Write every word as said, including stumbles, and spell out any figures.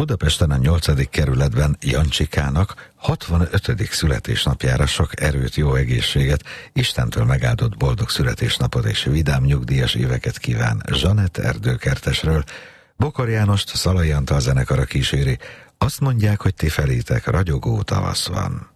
Budapesten a nyolcadik kerületben Jancsikának hatvanötödik születésnapjára sok erőt, jó egészséget, Istentől megáldott boldog születésnapot és vidám nyugdíjas éveket kíván Zsanett Erdőkertesről. Bokor Jánost Szalai Antal zenekara kíséri. Azt mondják, hogy ti felétek ragyogó tavasz van.